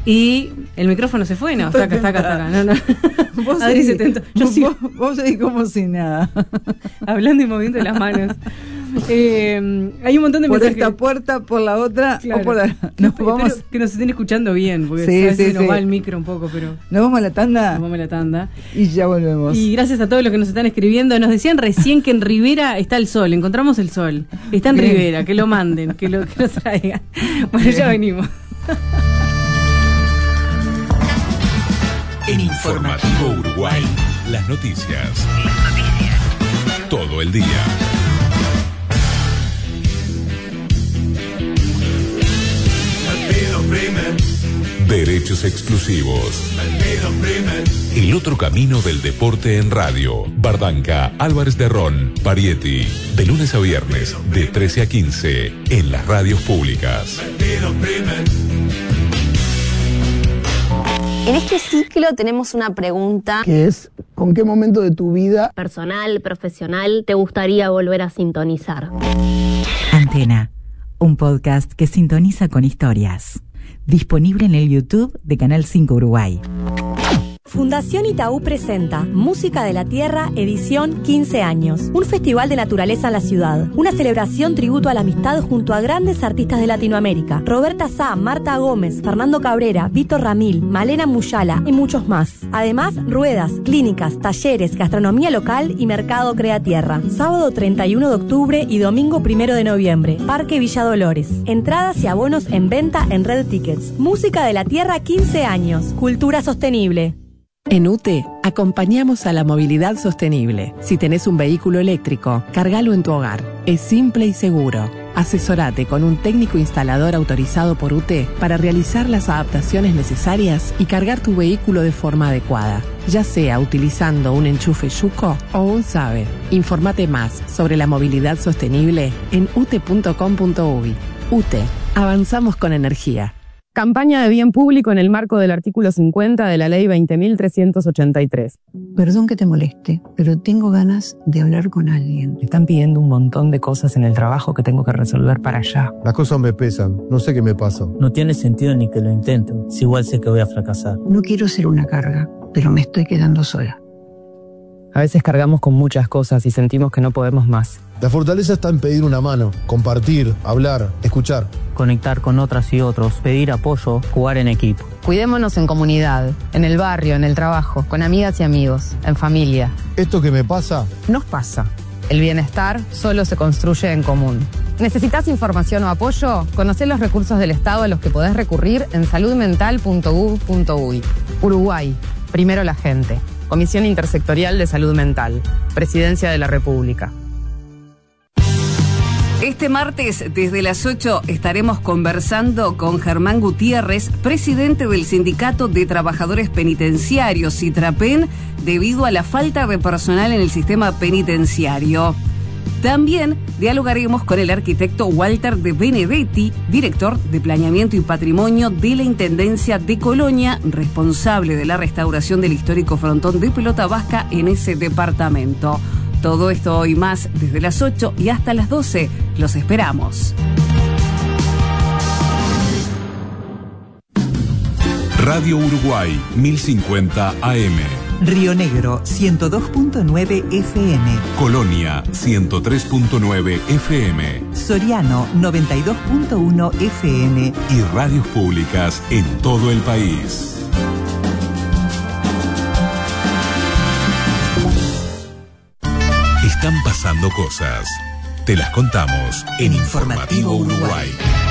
Y el micrófono se fue, no, está acá. No. Adri se tentó. Vos seguís como si nada. Hablando y moviendo las manos. Hay un montón de por mensajes. Por esta puerta, por la otra, claro. o por la... Espero que nos estén escuchando bien, porque a veces nos va el micro un poco, pero... ¿Nos vamos a la tanda? Nos vamos a la tanda. Y ya volvemos. Y gracias a todos los que nos están escribiendo. Nos decían recién que en Rivera está el sol, encontramos el sol. Está en Rivera, que lo manden, que lo traigan. Bueno, ya venimos. En Informativo Uruguay, las noticias. Todo el día. Derechos exclusivos. El otro camino del deporte en radio. Bardanca, Álvarez de Ron, Parietti. De lunes a viernes, de 13 a 15, en las radios públicas. En este ciclo tenemos una pregunta. Que es, ¿con qué momento de tu vida personal, profesional, te gustaría volver a sintonizar? Antena, un podcast que sintoniza con historias. Disponible en el YouTube de Canal 5 Uruguay. Fundación Itaú presenta Música de la Tierra, edición 15 años. Un festival de naturaleza en la ciudad. Una celebración tributo a la amistad junto a grandes artistas de Latinoamérica. Roberta Sá, Marta Gómez, Fernando Cabrera, Víctor Ramil, Malena Muyala y muchos más. Además, ruedas, clínicas, talleres, gastronomía local y mercado Crea Tierra. Sábado 31 de octubre y domingo 1 de noviembre. Parque Villa Dolores. Entradas y abonos en venta en Red Tickets. Música de la Tierra 15 años. Cultura sostenible. En UTE, acompañamos a la movilidad sostenible. Si tenés un vehículo eléctrico, cargalo en tu hogar. Es simple y seguro. Asesorate con un técnico instalador autorizado por UTE para realizar las adaptaciones necesarias y cargar tu vehículo de forma adecuada, ya sea utilizando un enchufe Yuco o un SABE. Informate más sobre la movilidad sostenible en ute.com.uy. UTE, avanzamos con energía. Campaña de bien público en el marco del artículo 50 de la Ley 20.383. Perdón que te moleste, pero tengo ganas de hablar con alguien. Me están pidiendo un montón de cosas en el trabajo que tengo que resolver para allá. Las cosas me pesan, no sé qué me pasa. No tiene sentido ni que lo intento, si igual sé que voy a fracasar. No quiero ser una carga, pero me estoy quedando sola. A veces cargamos con muchas cosas y sentimos que no podemos más. La fortaleza está en pedir una mano, compartir, hablar, escuchar. Conectar con otras y otros, pedir apoyo, jugar en equipo. Cuidémonos en comunidad, en el barrio, en el trabajo, con amigas y amigos, en familia. ¿Esto que me pasa? Nos pasa. El bienestar solo se construye en común. ¿Necesitas información o apoyo? Conocé los recursos del Estado a los que podés recurrir en saludmental.gov.uy. Uruguay, primero la gente. Comisión Intersectorial de Salud Mental. Presidencia de la República. Este martes, desde las 8, estaremos conversando con Germán Gutiérrez, presidente del Sindicato de Trabajadores Penitenciarios, SITRAPEN, debido a la falta de personal en el sistema penitenciario. También dialogaremos con el arquitecto Walter de Benedetti, director de Planeamiento y Patrimonio de la Intendencia de Colonia, responsable de la restauración del histórico frontón de Pelota Vasca en ese departamento. Todo esto y más desde las 8 y hasta las 12. Los esperamos. Radio Uruguay, 1050 AM. Río Negro, 102.9 FM. Colonia, 103.9 FM. Soriano, 92.1 FM. Y radios públicas en todo el país. Están pasando cosas. Te las contamos en Informativo Uruguay.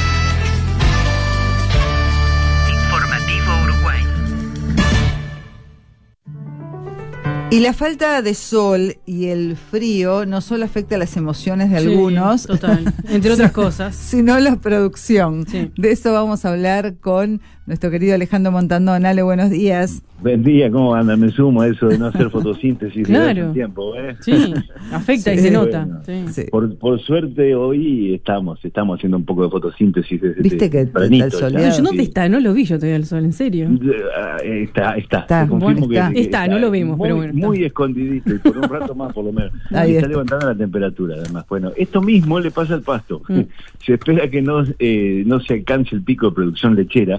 Y la falta de sol y el frío no solo afecta las emociones de algunos, total, entre otras cosas, sino la producción. Sí. De eso vamos a hablar con nuestro querido Alejandro Montandón. Ale, buenos días. Buen día, ¿cómo andan? Me sumo a eso de no hacer fotosíntesis claro. de tiempo, ¿eh? Sí, afecta y se nota. Bueno, sí. Por suerte hoy estamos haciendo un poco de fotosíntesis desde ¿viste que está el soleado? Yo no lo vi yo todavía el sol, en serio. Está. Te confirmo bueno, está, no lo vimos, pero bueno. Muy escondidito y por un rato más por lo menos. Está levantando la temperatura además. Bueno, esto mismo le pasa al pasto. Se espera que no se alcance el pico de producción lechera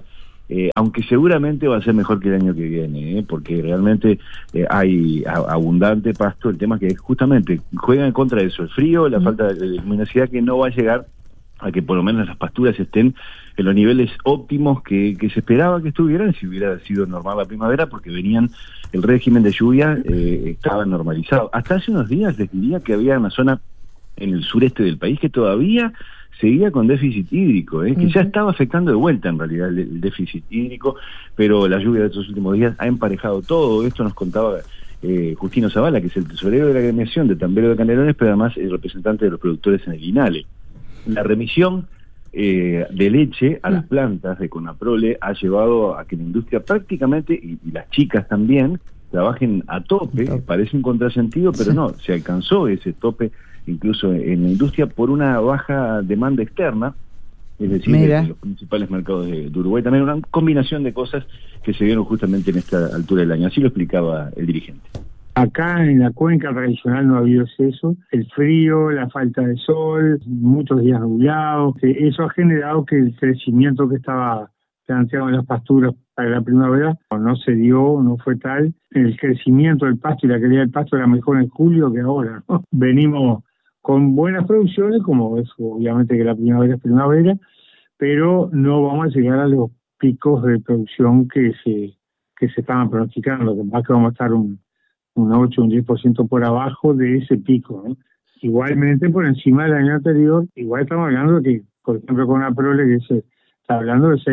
aunque seguramente va a ser mejor que el año que viene, porque realmente hay abundante pasto. El tema es que justamente juega en contra de eso, el frío, la falta de luminosidad, que no va a llegar a que por lo menos las pasturas estén en los niveles óptimos que se esperaba que estuvieran si hubiera sido normal la primavera, porque el régimen de lluvia estaba normalizado. Hasta hace unos días les diría que había una zona en el sureste del país que todavía seguía con déficit hídrico, que ya estaba afectando de vuelta en realidad el déficit hídrico, pero la lluvia de estos últimos días ha emparejado todo. Esto nos contaba Justino Zavala, que es el tesorero de la agremiación de Tambero de Canelones, pero además el representante de los productores en el INALE. La remisión de leche a las plantas de Conaprole ha llevado a que la industria prácticamente, y las chicas también, trabajen a tope. Parece un contrasentido, pero no, se alcanzó ese tope incluso en la industria por una baja demanda externa, es decir, de los principales mercados de Uruguay. También una combinación de cosas que se dieron justamente en esta altura del año. Así lo explicaba el dirigente. Acá en la cuenca tradicional no ha habido eso, el frío, la falta de sol, muchos días nublados, eso ha generado que el crecimiento que estaba planteado en las pasturas para la primavera no se dio, no fue tal. El crecimiento del pasto y la calidad del pasto era mejor en julio que ahora, ¿no? Venimos con buenas producciones, como es obviamente que la primavera es primavera, pero no vamos a llegar a los picos de producción que se estaban pronosticando, que vamos a estar un 8, un 10% por abajo de ese pico, ¿no? Igualmente por encima del año anterior, igual estamos hablando de que, por ejemplo, con Conaprole, que se está hablando de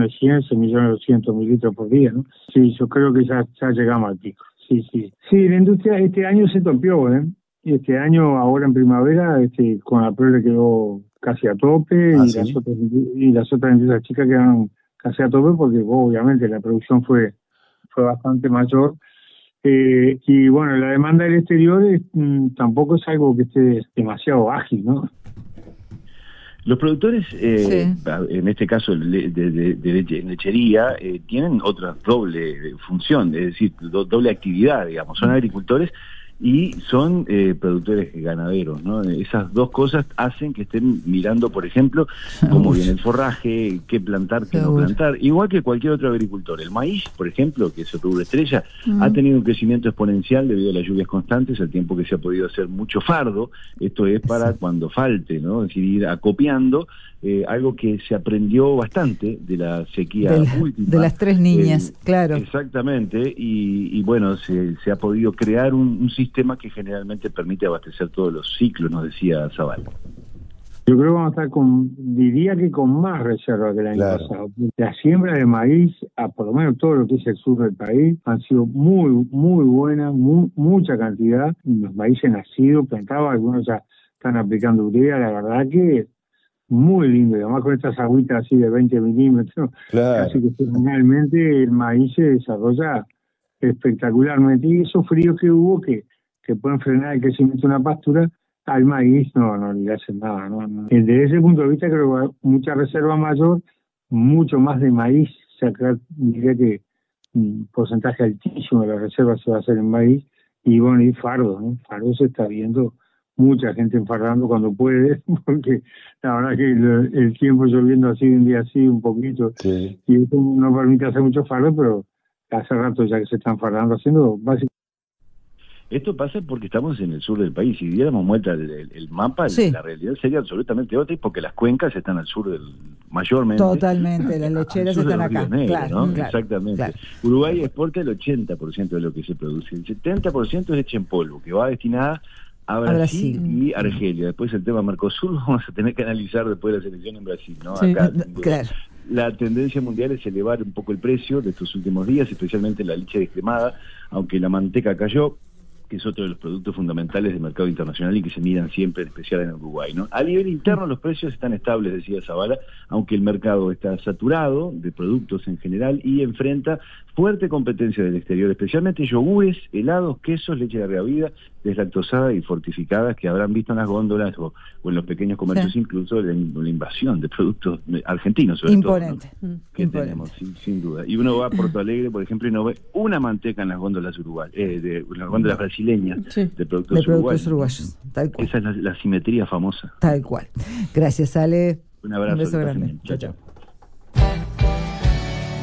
6.200.000 litros por día, ¿no? Sí, yo creo que ya llegamos al pico, sí. Sí, la industria este año se topió, y este año, ahora en primavera, Conaprole quedó casi a tope, las otras industrias chicas quedaron casi a tope porque, obviamente, la producción fue bastante mayor. Y bueno, la demanda del exterior tampoco es algo que esté demasiado ágil, ¿no? Los productores, en este caso de lechería, tienen otra doble función, es decir, doble actividad, digamos. Son agricultores y son productores ganaderos, ¿no? Esas dos cosas hacen que estén mirando, por ejemplo, cómo viene el forraje, qué plantar, qué no plantar, igual que cualquier otro agricultor. El maíz, por ejemplo, que es el rubro estrella, ha tenido un crecimiento exponencial debido a las lluvias constantes, al tiempo que se ha podido hacer mucho fardo. Esto es para cuando falte, ¿no? Es decir, ir acopiando, algo que se aprendió bastante de la sequía última. De las 3 niñas, claro. Exactamente, y bueno, se ha podido crear un sistema que generalmente permite abastecer todos los ciclos, nos decía Zavala. Yo creo que vamos a estar diría que con más reservas que el año pasado. La siembra de maíz, por lo menos todo lo que es el sur del país, han sido muy, muy buenas, mucha cantidad. Los maíces nacidos, plantados, algunos ya están aplicando urea, la verdad que muy lindo, y además con estas agüitas así de 20 milímetros, así que finalmente el maíz se desarrolla espectacularmente, y esos fríos que hubo que pueden frenar el crecimiento de una pastura, al maíz no le hacen nada, ¿no? Desde ese punto de vista creo que hay mucha reserva mayor, mucho más de maíz, o sea, diría que un porcentaje altísimo de la reserva se va a hacer en maíz, y bueno, y fardo, ¿no? Fardo se está viendo mucha gente enfardando cuando puede, porque la verdad que el tiempo lloviendo así, un día así, un poquito, y eso no permite hacer mucho fardo, pero hace rato ya que se están fardando haciendo básicamente. Esto pasa porque estamos en el sur del país. Si diéramos vuelta el mapa, la realidad sería absolutamente otra, porque las cuencas están al sur mayormente. Totalmente, las lecheras están acá. Negros, ¿no? Exactamente. Claro. Uruguay exporta el 80% de lo que se produce. El 70% es leche en polvo, que va destinada a Brasil y Argelia. Después el tema Mercosur vamos a tener que analizar después de la selección en Brasil, ¿no? Acá, claro. La tendencia mundial es elevar un poco el precio de estos últimos días, especialmente la leche descremada, aunque la manteca cayó, que es otro de los productos fundamentales del mercado internacional y que se miran siempre, en especial en Uruguay, ¿no? A nivel interno los precios están estables, decía Zavala, aunque el mercado está saturado de productos en general y enfrenta fuerte competencia del exterior, especialmente yogures, helados, quesos, leche de reavida, deslactosada y fortificadas, que habrán visto en las góndolas o en los pequeños comercios, incluso la invasión de productos argentinos, sobre todo, ¿no? Que tenemos, sin duda. Y uno va a Porto Alegre, por ejemplo, y no ve una manteca en las góndolas de las góndolas brasileñas de productos uruguayos. Tal cual. Esa es la simetría famosa. Tal cual. Gracias, Ale. Un abrazo. Un beso grande. Chao, chao.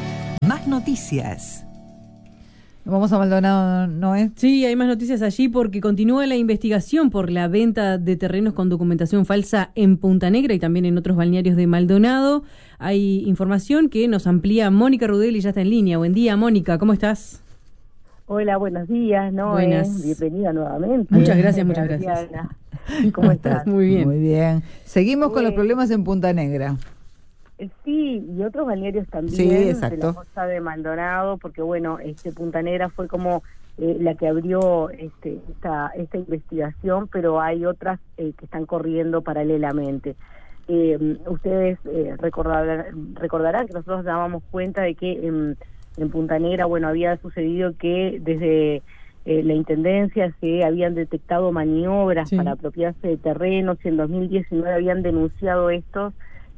Más noticias. Vamos a Maldonado, Noé. Sí, hay más noticias allí porque continúa la investigación por la venta de terrenos con documentación falsa en Punta Negra y también en otros balnearios de Maldonado. Hay información que nos amplía Mónica Rudel y ya está en línea. Buen día, Mónica, ¿cómo estás? Hola, buenos días, Noé. Buenas. Bienvenida nuevamente. Muchas gracias, muchas gracias. ¿Cómo estás? Muy bien. Muy bien. Seguimos con los problemas en Punta Negra. Sí, y otros balnearios también, sí, de exacto, la costa de Maldonado, porque bueno, Punta Negra fue como la que abrió esta investigación, pero hay otras que están corriendo paralelamente. Ustedes recordarán que nosotros dábamos cuenta de que en Punta Negra, bueno, había sucedido que desde la Intendencia se habían detectado maniobras para apropiarse de terrenos, y en 2019 habían denunciado este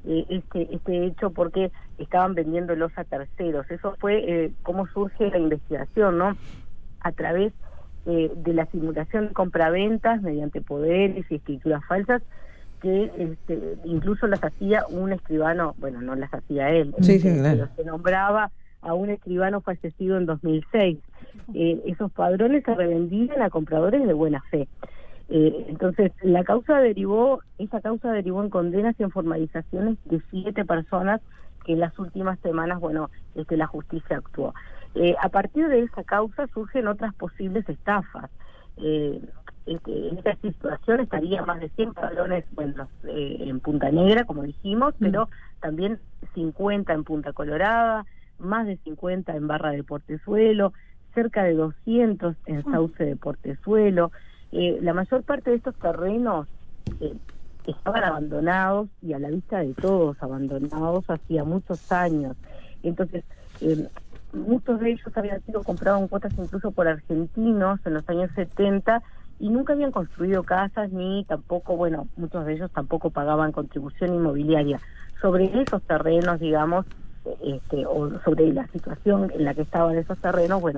hecho porque estaban vendiéndolos a terceros. Eso fue cómo surge la investigación, ¿no? A través de la simulación de compraventas mediante poderes y escrituras falsas que incluso las hacía un escribano, bueno, no las hacía él, pero se nombraba a un escribano fallecido en 2006. Esos padrones se revendían a compradores de buena fe. Entonces, esa causa derivó en condenas y en formalizaciones de 7 personas que en las últimas semanas, bueno, la justicia actuó. A partir de esa causa surgen otras posibles estafas. En esta situación estaría más de 100 padrones, bueno, en Punta Negra, como dijimos, pero también 50 en Punta Colorada, más de 50 en Barra de Portezuelo, cerca de 200 en Sauce de Portezuelo. La mayor parte de estos terrenos estaban abandonados y a la vista de todos abandonados hacía muchos años. Entonces, muchos de ellos habían sido comprados en cuotas incluso por argentinos en los años 70 y nunca habían construido casas ni tampoco, bueno, muchos de ellos tampoco pagaban contribución inmobiliaria. Sobre esos terrenos, digamos, o sobre la situación en la que estaban esos terrenos, bueno,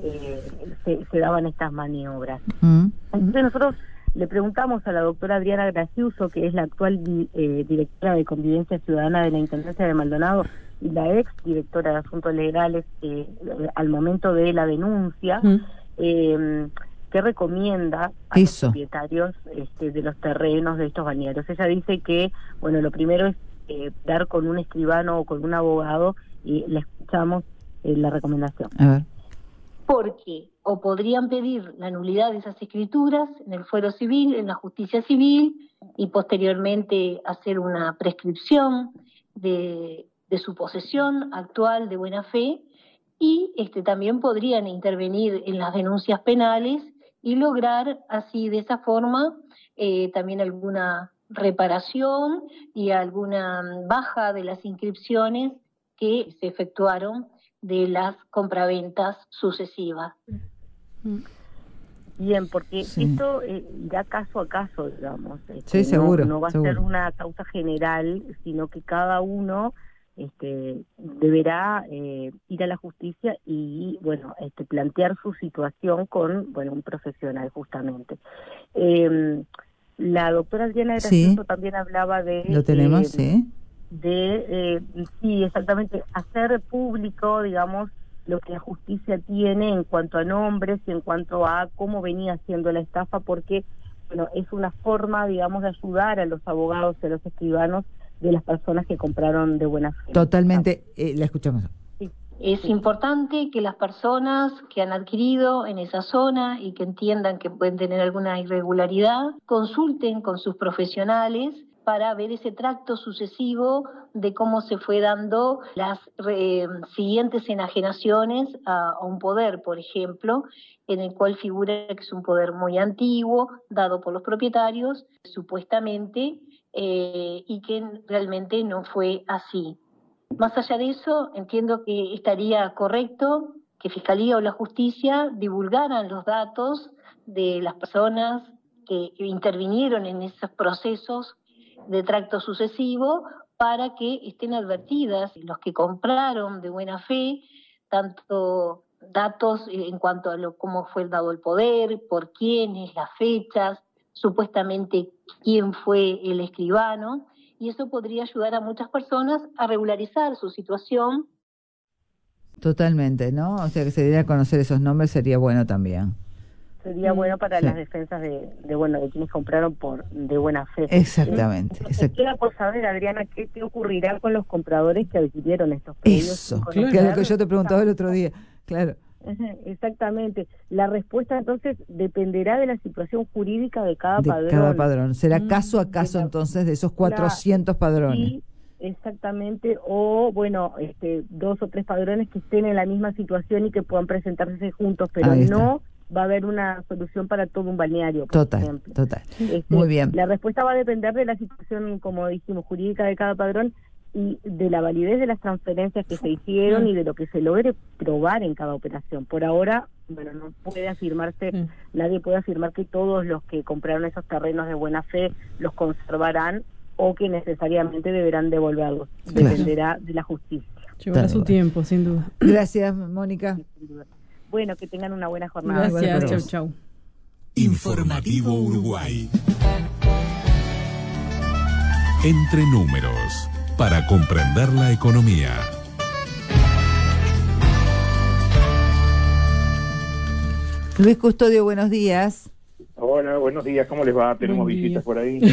se daban estas maniobras. Entonces nosotros le preguntamos a la doctora Adriana Graciuso, que es la actual directora de Convivencia Ciudadana de la Intendencia de Maldonado y la ex directora de Asuntos Legales al momento de la denuncia, que recomienda a los propietarios de los terrenos de estos balnearios. Ella dice que, bueno, lo primero es dar con un escribano o con un abogado, y le escuchamos la recomendación. A ver. Porque o podrían pedir la nulidad de esas escrituras en el fuero civil, en la justicia civil, y posteriormente hacer una prescripción de su posesión actual de buena fe, y también podrían intervenir en las denuncias penales y lograr así de esa forma también alguna reparación y alguna baja de las inscripciones que se efectuaron de las compraventas sucesivas. Bien, porque esto irá caso a caso, digamos. Sí, seguro. No va a ser una causa general, sino que cada uno deberá ir a la justicia y, bueno, plantear su situación con, bueno, un profesional, justamente. La doctora Adriana Graciuso también hablaba de... Lo tenemos, sí, exactamente, hacer público, digamos, lo que la justicia tiene en cuanto a nombres y en cuanto a cómo venía siendo la estafa, porque, bueno, es una forma, digamos, de ayudar a los abogados y a los escribanos de las personas que compraron de buena fe. Totalmente, la escuchamos. Es importante que las personas que han adquirido en esa zona y que entiendan que pueden tener alguna irregularidad, consulten con sus profesionales para ver ese tracto sucesivo de cómo se fue dando las siguientes enajenaciones a un poder, por ejemplo, en el cual figura que es un poder muy antiguo, dado por los propietarios, supuestamente, y que realmente no fue así. Más allá de eso, entiendo que estaría correcto que Fiscalía o la Justicia divulgaran los datos de las personas que intervinieron en esos procesos de tracto sucesivo para que estén advertidas los que compraron de buena fe, tanto datos en cuanto a cómo fue dado el poder, por quiénes, las fechas, supuestamente quién fue el escribano, y eso podría ayudar a muchas personas a regularizar su situación. Totalmente, ¿no? O sea, que se diera a conocer esos nombres sería bueno también. Sería bueno para las defensas de quienes compraron de buena fe. Exactamente. Queda por saber, Adriana, qué te ocurrirá con los compradores que adquirieron estos predios. Eso, que es lo que yo te preguntaba el otro día. Claro. Exactamente. La respuesta entonces dependerá de la situación jurídica de cada padrón. Cada padrón. Será caso a caso entonces de esos 400 padrones. Sí, exactamente. O, bueno, 2 o 3 padrones que estén en la misma situación y que puedan presentarse juntos, pero no va a haber una solución para todo un balneario, por ejemplo. Total. Muy bien. La respuesta va a depender de la situación, como dijimos, jurídica de cada padrón y de la validez de las transferencias que se hicieron y de lo que se logre probar en cada operación. Por ahora, bueno, no puede afirmarse, nadie puede afirmar que todos los que compraron esos terrenos de buena fe los conservarán o que necesariamente deberán devolverlos. Claro. Dependerá de la justicia. Llevará su tiempo, sin duda. Gracias, Mónica. Sin duda. Bueno, que tengan una buena jornada. Gracias, chau, chau. Informativo Uruguay. Entre números, para comprender la economía. Luis Custodio, buenos días. Hola, buenos días, ¿cómo les va? Tenemos visitas por ahí.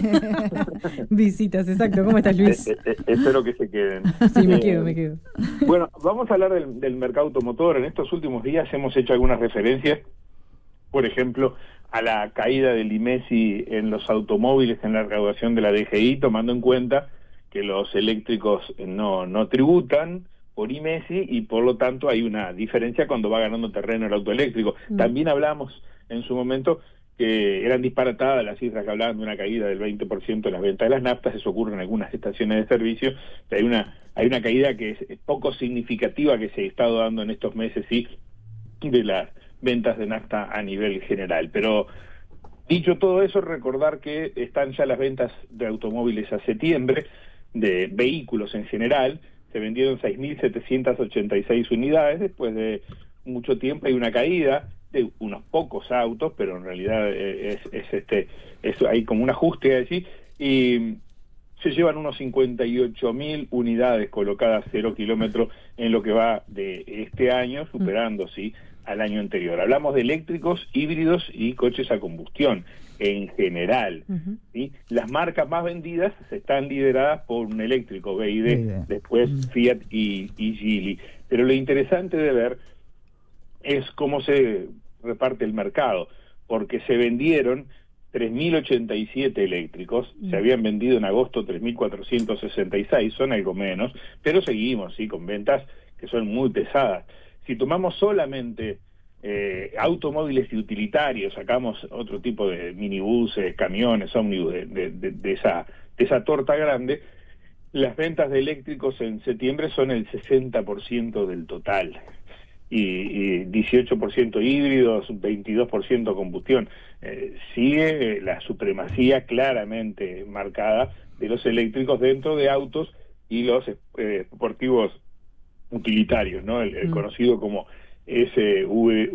Visitas, exacto. ¿Cómo estás, Luis? Espero que se queden. Sí, me quedo. Bueno, vamos a hablar del mercado automotor. En estos últimos días hemos hecho algunas referencias, por ejemplo, a la caída del IMESI en los automóviles en la recaudación de la DGI, tomando en cuenta que los eléctricos no tributan por IMESI y por lo tanto hay una diferencia cuando va ganando terreno el auto eléctrico. También hablamos en su momento que eran disparatadas las cifras que hablaban de una caída del 20% de las ventas de las naftas. Eso ocurre en algunas estaciones de servicio. Hay una caída que es poco significativa que se ha estado dando en estos meses, sí, de las ventas de nafta a nivel general. Pero dicho todo eso, recordar que están ya las ventas de automóviles a septiembre, de vehículos en general. Se vendieron 6.786 unidades. Después de mucho tiempo hay una caída de unos pocos autos, pero en realidad hay como un ajuste allí, y se llevan unos 58.000 unidades colocadas 0 kilómetros en lo que va de este año, superando al año anterior. Hablamos de eléctricos, híbridos y coches a combustión en general. ¿Sí? Las marcas más vendidas están lideradas por un eléctrico, BYD, después Fiat y Geely. Pero lo interesante de ver es cómo se reparte el mercado, porque se vendieron 3.087 eléctricos, se habían vendido en agosto 3.466, son algo menos, pero seguimos con ventas que son muy pesadas. Si tomamos solamente automóviles y utilitarios, sacamos otro tipo de minibuses, camiones, ómnibus de esa torta grande, las ventas de eléctricos en septiembre son el 60% del total. Y 18% híbridos, 22% combustión. Sigue la supremacía claramente marcada de los eléctricos dentro de autos y los deportivos utilitarios, ¿no? El conocido como SUV.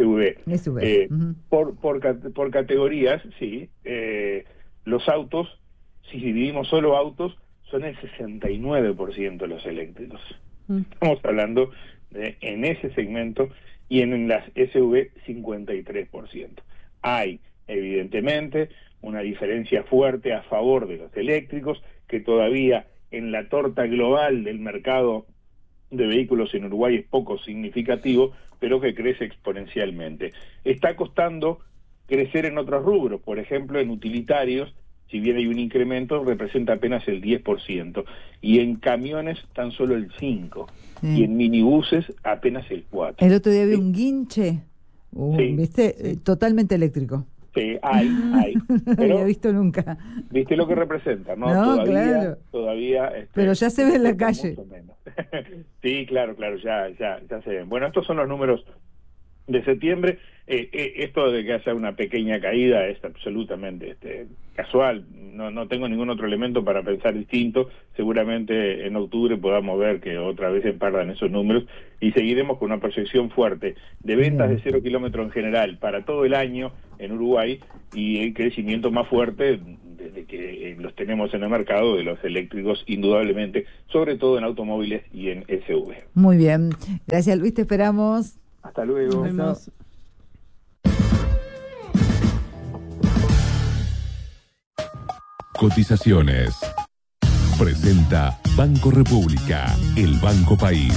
Por categorías, sí. Los autos, si dividimos solo autos, son el 69% de los eléctricos. Estamos hablando en ese segmento, y en las SUV 53%. Hay evidentemente una diferencia fuerte a favor de los eléctricos, que todavía en la torta global del mercado de vehículos en Uruguay es poco significativo, pero que crece exponencialmente. Está costando crecer en otros rubros, por ejemplo en utilitarios. Si bien hay un incremento, representa apenas el 10%, y en camiones tan solo el 5%, y en minibuses apenas el 4%. El otro día vi un guinche, ¿viste? Totalmente eléctrico. Sí, hay. No lo había visto nunca. ¿Viste lo que representa? No, todavía pero ya se ve en la calle. Sí, claro, ya se ven. Bueno, estos son los números de septiembre. Esto de que haya una pequeña caída es absolutamente casual, no tengo ningún otro elemento para pensar distinto. Seguramente en octubre podamos ver que otra vez empardan esos números y seguiremos con una proyección fuerte de ventas de 0 kilómetros en general para todo el año en Uruguay, y el crecimiento más fuerte desde que los tenemos en el mercado de los eléctricos, indudablemente, sobre todo en automóviles y en SUV. Muy bien, gracias Luis, te esperamos. Hasta luego. Nos vemos. Cotizaciones. Presenta Banco República, el Banco País.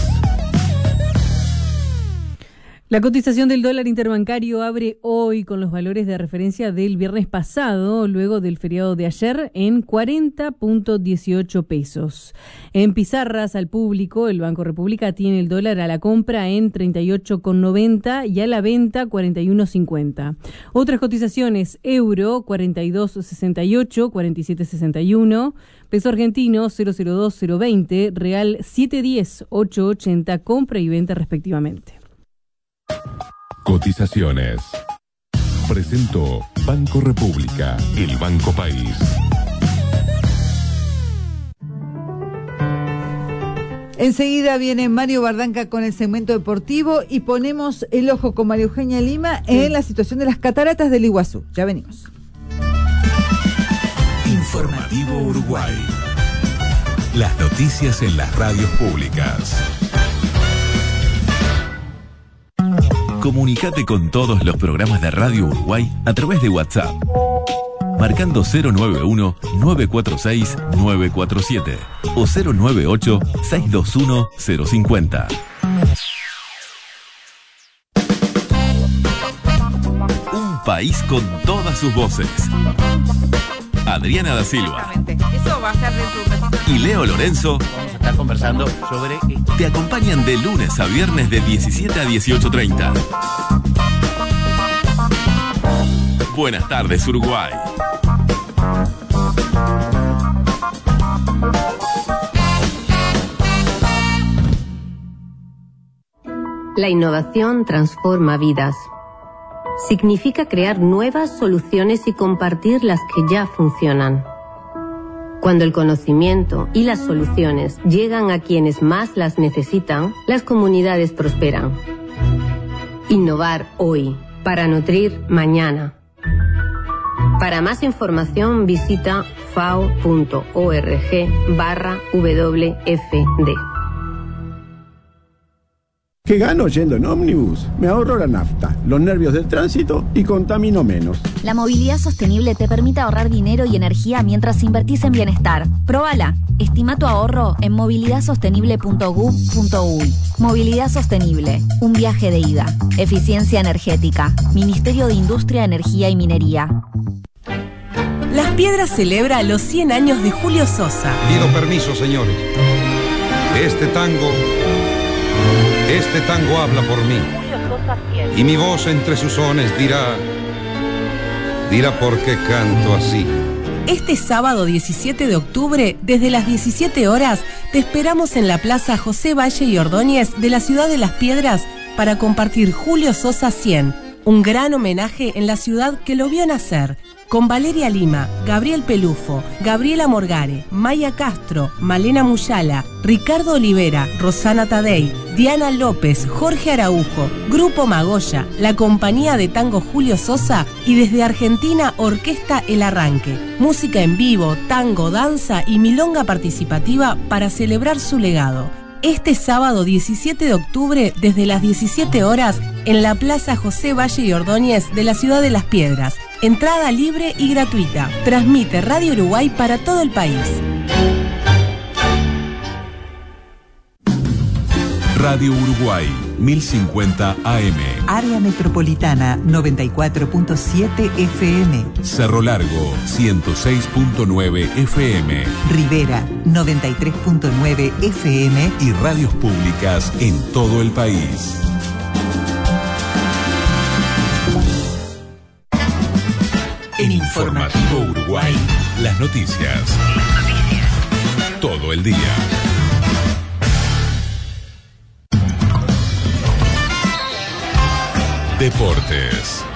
La cotización del dólar interbancario abre hoy con los valores de referencia del viernes pasado, luego del feriado de ayer, en 40.18 pesos. En pizarras al público, el Banco República tiene el dólar a la compra en 38,90 y a la venta 41,50. Otras cotizaciones: euro 42,68, 47,61, peso argentino 002,020, real 710, 8,80, compra y venta respectivamente. Cotizaciones. Presentó Banco República, el Banco País. Enseguida viene Mario Bardanca con el segmento deportivo y ponemos el ojo con María Eugenia Lima en la situación de las cataratas del Iguazú. Ya venimos. Informativo Uruguay. Las noticias en las radios públicas. Comunicate con todos los programas de Radio Uruguay a través de WhatsApp, marcando 091-946-947 o 098-621-050. Un país con todas sus voces. Adriana da Silva. Eso va a ser dentro de un ratito. Y Leo Lorenzo Vamos a estar conversando sobre... te acompañan de lunes a viernes de 17 a 18:30. Buenas tardes, Uruguay. La innovación transforma vidas. Significa crear nuevas soluciones y compartir las que ya funcionan. Cuando el conocimiento y las soluciones llegan a quienes más las necesitan, las comunidades prosperan. Innovar hoy, para nutrir mañana. Para más información visita fao.org/WFD. ¿Qué gano yendo en ómnibus? Me ahorro la nafta, los nervios del tránsito y contamino menos. La movilidad sostenible te permite ahorrar dinero y energía mientras invertís en bienestar. Próbala. Estima tu ahorro en movilidadsostenible.gov.uy. Movilidad sostenible. Un viaje de ida. Eficiencia energética. Ministerio de Industria, Energía y Minería. Las Piedras celebra los 100 años de Julio Sosa. Pido permiso, señores. Este tango habla por mí. Y mi voz entre sus sones dirá por qué canto así. Este sábado 17 de octubre, desde las 17 horas, te esperamos en la Plaza José Valle y Ordóñez de la ciudad de Las Piedras para compartir Julio Sosa 100, un gran homenaje en la ciudad que lo vio nacer. Con Valeria Lima, Gabriel Pelufo, Gabriela Morgare, Maya Castro, Malena Muyala, Ricardo Olivera, Rosana Tadei, Diana López, Jorge Araujo, Grupo Magoya, la compañía de tango Julio Sosa y desde Argentina Orquesta El Arranque. Música en vivo, tango, danza y milonga participativa para celebrar su legado. Este sábado 17 de octubre, desde las 17 horas, en la Plaza José Valle y Ordóñez de la ciudad de Las Piedras. Entrada libre y gratuita. Transmite Radio Uruguay para todo el país. Radio Uruguay, 1050 AM. Área Metropolitana, 94.7 FM. Cerro Largo, 106.9 FM. Rivera, 93.9 FM. Y radios públicas en todo el país. En Informativo Uruguay, las noticias. Todo el día. Deportes.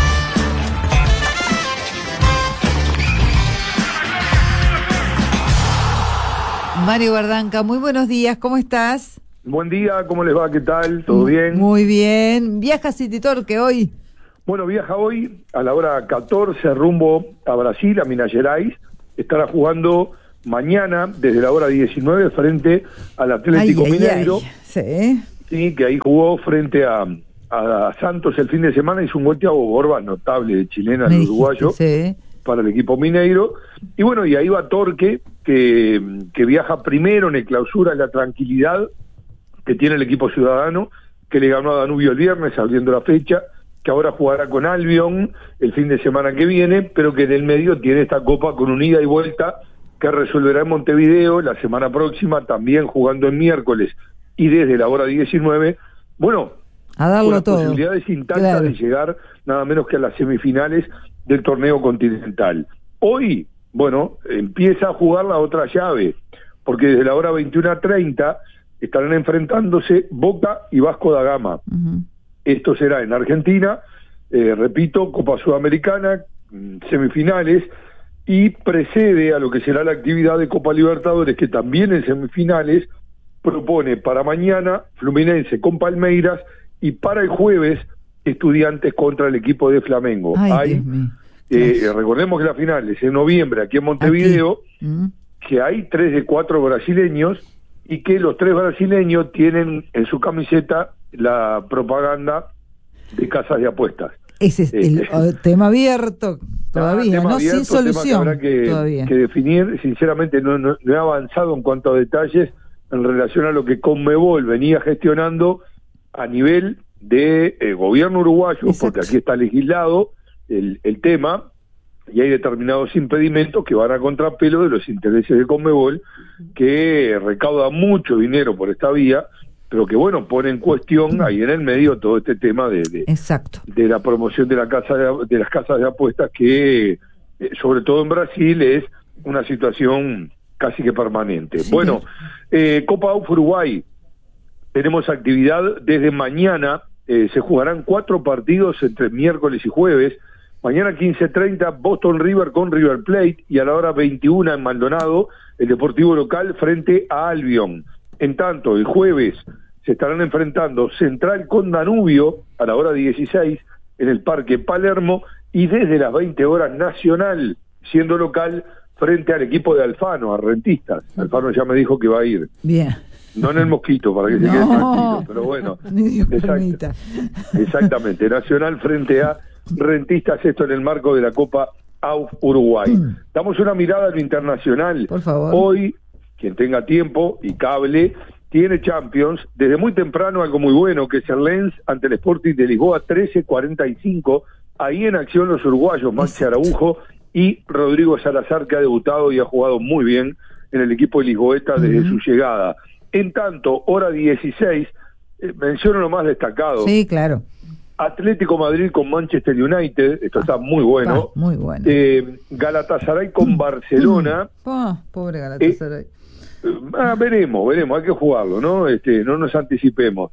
Mario Bardanca, muy buenos días, ¿cómo estás? Buen día, ¿cómo les va? ¿Qué tal? ¿Todo bien? Muy bien. ¿Viaja City Torque hoy? Bueno, viaja hoy a la hora 14 rumbo a Brasil, a Minas Gerais. Estará jugando mañana desde la hora 19 frente al Atlético Mineiro. Sí. Sí, que ahí jugó frente a Santos el fin de semana. Hizo un gol Thiago Borba, notable de chilena, el uruguayo, para el equipo mineiro. Y bueno, y ahí va Torque, que viaja primero en el clausura, en la tranquilidad que tiene el equipo ciudadano, que le ganó a Danubio el viernes, abriendo la fecha, que ahora jugará con Albion el fin de semana que viene, pero que en el medio tiene esta copa con un ida y vuelta que resolverá en Montevideo la semana próxima, también jugando el miércoles y desde la hora 19, bueno, a darlo con las todo. Posibilidades intactas de llegar nada menos que a las semifinales del torneo continental. Hoy, bueno, empieza a jugar la otra llave, porque desde la hora 21:30 estarán enfrentándose Boca y Vasco da Gama. Esto será en Argentina, repito, Copa Sudamericana, semifinales, y precede a lo que será la actividad de Copa Libertadores, que también en semifinales propone para mañana Fluminense con Palmeiras y para el jueves Estudiantes contra el equipo de Flamengo. Recordemos que la final es en noviembre aquí en Montevideo, que hay 3 de 4 brasileños y que los 3 brasileños tienen en su camiseta la propaganda de casas de apuestas. Ese es el tema abierto todavía, tema ¿no? Abierto, sin solución tema que habrá todavía. que definir. Sinceramente no he avanzado en cuanto a detalles en relación a lo que Conmebol venía gestionando a nivel de gobierno uruguayo. Exacto. Porque aquí está legislado el tema y hay determinados impedimentos que van a contrapelo de los intereses de Conmebol, que recauda mucho dinero por esta vía, pero que bueno, pone en cuestión ahí en el medio todo este tema de la promoción de las casas de apuestas, que sobre todo en Brasil es una situación casi que permanente. Sí. Bueno, Copa AUF Uruguay, tenemos actividad desde mañana, se jugarán 4 partidos entre miércoles y jueves. Mañana 15:30 Boston River con River Plate, y a la hora 21 en Maldonado el Deportivo Local frente a Albion. En tanto, el jueves se estarán enfrentando Central con Danubio a la hora 16 en el Parque Palermo, y desde las 20 horas Nacional, siendo local, frente al equipo de Alfano, a Rentistas. Alfano ya me dijo que va a ir. Bien. No en el Mosquito, para que se quede tranquilo, pero bueno. Exactamente, Nacional frente a Rentistas, esto en el marco de la Copa AUF Uruguay. Damos una mirada a lo internacional. Por favor. Hoy, quien tenga tiempo y cable, tiene Champions. Desde muy temprano algo muy bueno, que es el Lens ante el Sporting de Lisboa, 13:45. Ahí en acción los uruguayos, Maxi Araujo y Rodrigo Salazar, que ha debutado y ha jugado muy bien en el equipo de Lisboeta desde su llegada. En tanto, hora 16, menciono lo más destacado. Sí, claro. Atlético Madrid con Manchester United, esto está muy bueno. Muy bueno. Galatasaray con Barcelona. Pobre Galatasaray. Veremos, hay que jugarlo, ¿no? No nos anticipemos.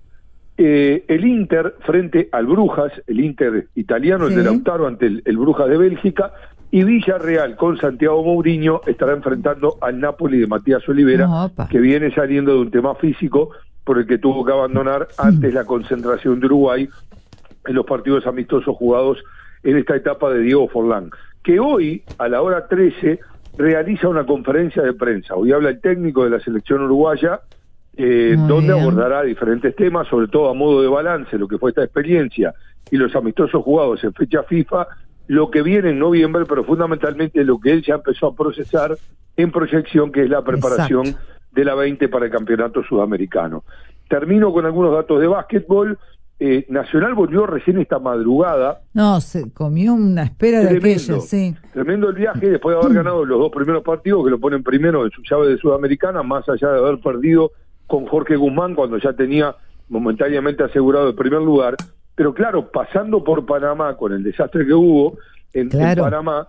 El Inter frente al Brujas, el Inter italiano, el de Lautaro ante el Brujas de Bélgica, y Villarreal con Santiago Mourinho estará enfrentando al Napoli de Matías Olivera, que viene saliendo de un tema físico por el que tuvo que abandonar antes la concentración de Uruguay en los partidos amistosos jugados en esta etapa de Diego Forlán, que hoy a la hora 13 realiza una conferencia de prensa. Hoy habla el técnico de la selección uruguaya, donde abordará diferentes temas, sobre todo a modo de balance, lo que fue esta experiencia y los amistosos jugados en fecha FIFA, lo que viene en noviembre, pero fundamentalmente lo que él ya empezó a procesar en proyección, que es la preparación de la 20 para el campeonato sudamericano. Termino con algunos datos de básquetbol. Nacional volvió recién esta madrugada. No, se comió una espera de aquello, sí. Tremendo el viaje, después de haber ganado los 2 primeros partidos, que lo ponen primero en su llave de Sudamericana, más allá de haber perdido con Jorge Guzmán cuando ya tenía momentáneamente asegurado el primer lugar. Pero claro, pasando por Panamá con el desastre que hubo en Panamá,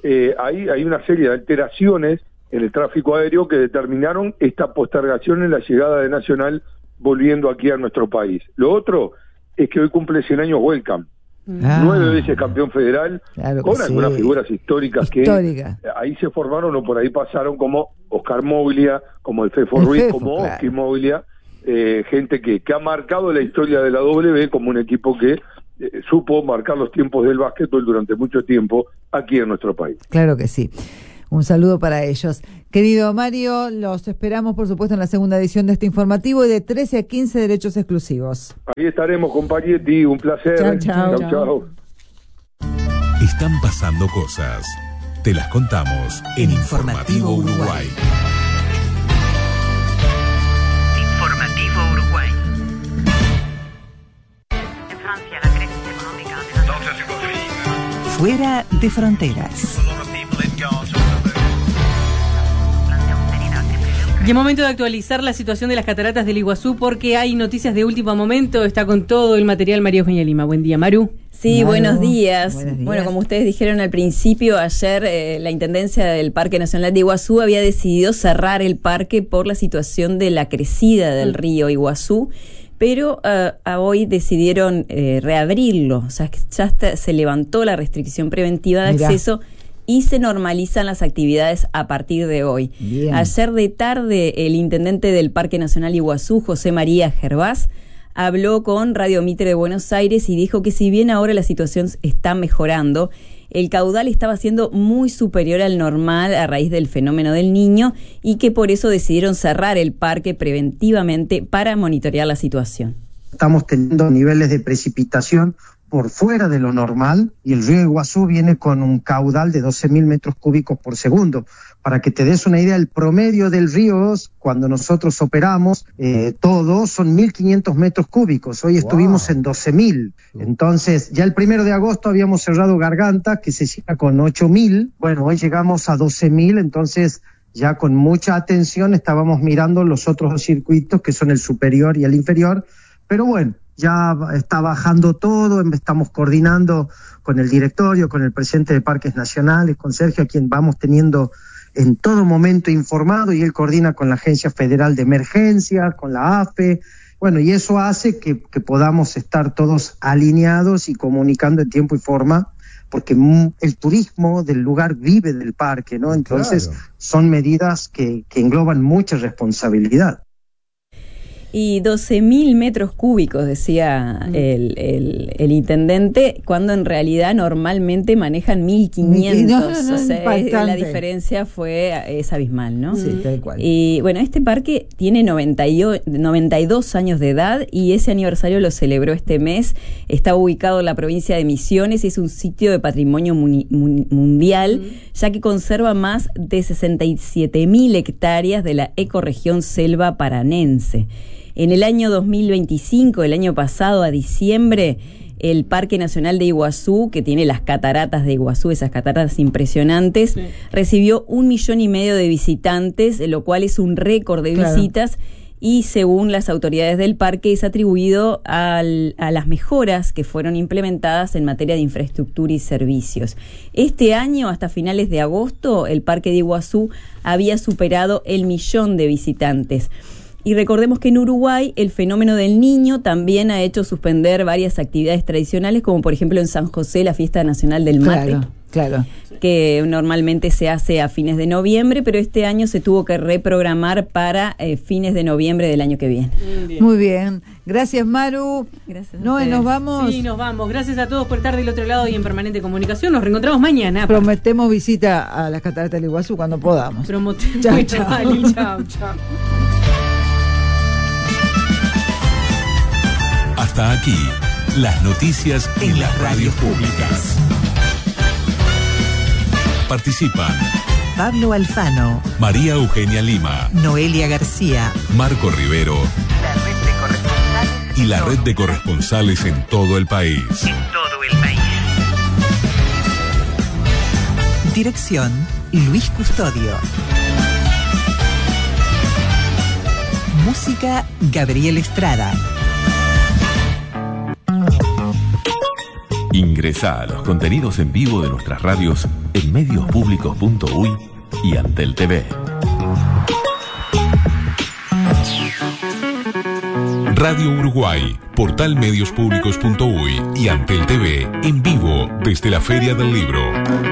hay una serie de alteraciones en el tráfico aéreo que determinaron esta postergación en la llegada de Nacional volviendo aquí a nuestro país. Lo otro, es que hoy cumple 100 años Welcome. 9 veces campeón federal, claro con sí. algunas figuras históricas que ahí se formaron o por ahí pasaron, como Oscar Moglia, como el Fefo Ruiz, como Oski Moglia, gente que ha marcado la historia de la W como un equipo que supo marcar los tiempos del básquetbol durante mucho tiempo aquí en nuestro país. Claro que sí. Un saludo para ellos. Querido Mario, los esperamos, por supuesto, en la segunda edición de este informativo y de 13 a 15 derechos exclusivos. Ahí estaremos con Parietti, un placer. Chao. Están pasando cosas. Te las contamos en Informativo Uruguay. Informativo Uruguay. En Francia, la crisis económica amenaza. Fuera de fronteras. Y es momento de actualizar la situación de las cataratas del Iguazú porque hay noticias de último momento. Está con todo el material María Eugenia Lima. Buen día, Maru. Sí, buenos días. Bueno, como ustedes dijeron al principio, ayer la Intendencia del Parque Nacional de Iguazú había decidido cerrar el parque por la situación de la crecida del río Iguazú, pero hoy decidieron reabrirlo. O sea, ya se levantó la restricción preventiva de acceso y se normalizan las actividades a partir de hoy. Bien. Ayer de tarde, el intendente del Parque Nacional Iguazú, José María Gervás, habló con Radio Mitre de Buenos Aires y dijo que si bien ahora la situación está mejorando, el caudal estaba siendo muy superior al normal a raíz del fenómeno del Niño y que por eso decidieron cerrar el parque preventivamente para monitorear la situación. Estamos teniendo niveles de precipitación por fuera de lo normal y el río Iguazú viene con un caudal de 12.000 metros cúbicos por segundo. Para que te des una idea, el promedio del río, cuando nosotros operamos, todo son 1.500 metros cúbicos. Hoy estuvimos en 12.000. Entonces, ya el 1 de agosto habíamos cerrado Garganta, que se cierra con 8.000. Bueno, hoy llegamos a 12.000, entonces ya con mucha atención estábamos mirando los otros dos circuitos, que son el superior y el inferior. Pero bueno, ya está bajando todo, estamos coordinando con el directorio, con el presidente de Parques Nacionales, con Sergio, a quien vamos teniendo en todo momento informado, y él coordina con la Agencia Federal de Emergencias, con la AFE, bueno, y eso hace que podamos estar todos alineados y comunicando en tiempo y forma, porque el turismo del lugar vive del parque, ¿no? Entonces, son medidas que engloban mucha responsabilidad. Y 12.000 metros cúbicos, decía el intendente, cuando en realidad normalmente manejan 1.500. O sea, la diferencia es abismal, ¿no? Sí, tal cual. Y bueno, este parque tiene 92 años de edad y ese aniversario lo celebró este mes. Está ubicado en la provincia de Misiones y es un sitio de patrimonio mundial, ya que conserva más de 67.000 hectáreas de la ecorregión selva paranense. En el año 2025, el año pasado, a diciembre, el Parque Nacional de Iguazú, que tiene las cataratas de Iguazú, esas cataratas impresionantes, recibió 1,5 millones de visitantes, lo cual es un récord de visitas, y según las autoridades del parque es atribuido a las mejoras que fueron implementadas en materia de infraestructura y servicios. Este año, hasta finales de agosto, el Parque de Iguazú había superado el 1 millón de visitantes. Y recordemos que en Uruguay el fenómeno del Niño también ha hecho suspender varias actividades tradicionales, como por ejemplo en San José la Fiesta Nacional del Mate, que normalmente se hace a fines de noviembre, pero este año se tuvo que reprogramar para fines de noviembre del año que viene. Muy bien. Gracias, Maru. Gracias. Noé, ¿nos vamos? Sí, nos vamos. Gracias a todos por estar del otro lado y en permanente comunicación. Nos reencontramos mañana. Prometemos visita a las cataratas del Iguazú cuando podamos. Chao, chao. Hasta aquí, las noticias en las radios públicas. Participan Pablo Alfano, María Eugenia Lima, Noelia García, Marco Rivero y la red de corresponsales en todo el país. Dirección Luis Custodio. Música Gabriel Estrada. Ingresá a los contenidos en vivo de nuestras radios en mediospublicos.uy y Antel TV. Radio Uruguay, Portal Mediospublicos.uy y Antel TV en vivo desde la Feria del Libro.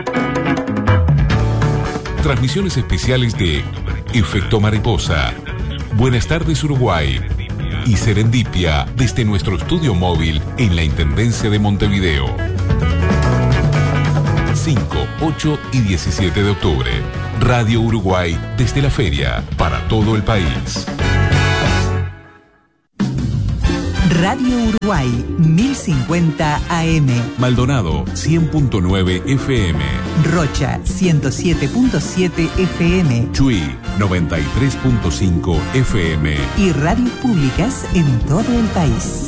Transmisiones especiales de Efecto Mariposa, Buenas tardes Uruguay y Serendipia desde nuestro estudio móvil en la Intendencia de Montevideo. 5, 8 y 17 de octubre. Radio Uruguay desde la feria para todo el país. Radio Uruguay 1050 AM. Maldonado 100.9 FM. Rocha 107.7 FM. Chuy 93.5 FM. Y radios públicas en todo el país.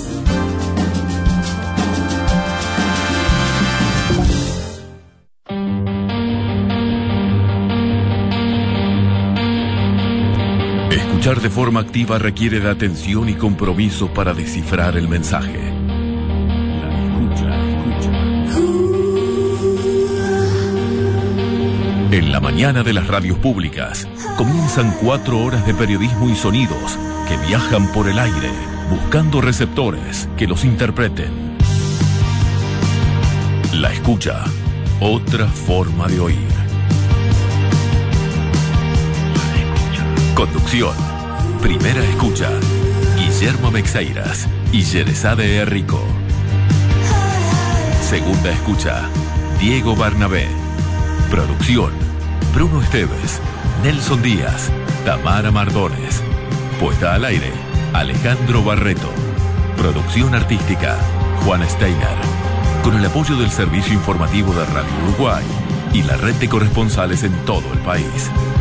Escuchar de forma activa requiere de atención y compromiso para descifrar el mensaje. En la mañana de las radios públicas comienzan 4 horas de periodismo y sonidos que viajan por el aire buscando receptores que los interpreten. La escucha, otra forma de oír. Conducción. Primera escucha. Guillermo Mexeiras y Yerezade Herrico. Segunda escucha. Diego Barnabé. Producción. Bruno Esteves, Nelson Díaz, Tamara Mardones. Puesta al aire. Alejandro Barreto. Producción artística. Juan Steiner. Con el apoyo del Servicio Informativo de Radio Uruguay y la red de corresponsales en todo el país.